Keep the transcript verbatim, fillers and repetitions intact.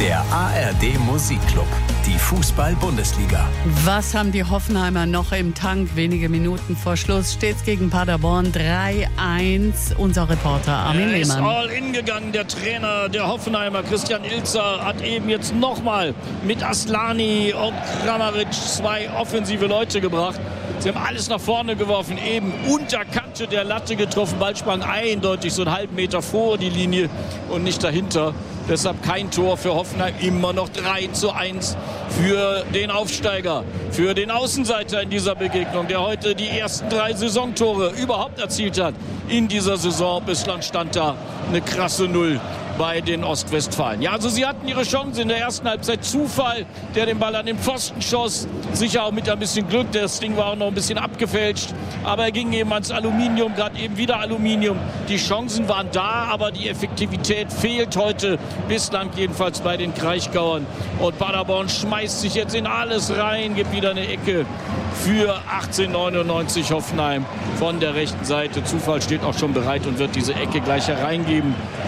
Der A R D Musikclub, die Fußball-Bundesliga. Was haben die Hoffenheimer noch im Tank? Wenige Minuten vor Schluss steht's gegen Paderborn drei eins. Unser Reporter Armin Er ist Lehmann. all in gegangen, der Trainer der Hoffenheimer, Christian Ilzer, hat eben jetzt nochmal mit Aslani und Kramaric zwei offensive Leute gebracht. Sie haben alles nach vorne geworfen, eben unter Kante der Latte getroffen. Ball sprang eindeutig so einen halben Meter vor die Linie und nicht dahinter. Deshalb kein Tor für Hoffenheim, immer noch drei zu eins für den Aufsteiger, für den Außenseiter in dieser Begegnung, der heute die ersten drei Saisontore überhaupt erzielt hat in dieser Saison. Bislang stand da eine krasse Null bei den Ostwestfalen. Ja, also sie hatten ihre Chance in der ersten Halbzeit. Zufall, der den Ball an den Pfosten schoss. Sicher auch mit ein bisschen Glück. Das Ding war auch noch ein bisschen abgefälscht. Aber er ging eben ans Aluminium, gerade eben wieder Aluminium. Die Chancen waren da, aber die Effektivität fehlt heute. Bislang jedenfalls bei den Kraichgauern. Und Paderborn schmeißt sich jetzt in alles rein. Gibt wieder eine Ecke für achtzehnhundertneunundneunzig Hoffenheim von der rechten Seite. Zufall steht auch schon bereit und wird diese Ecke gleich hereingeben.